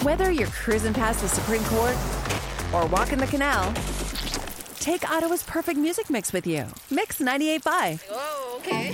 Whether you're cruising past the Supreme Court or walking the canal, take Ottawa's perfect music mix with you. Mix 98.5. Oh, okay.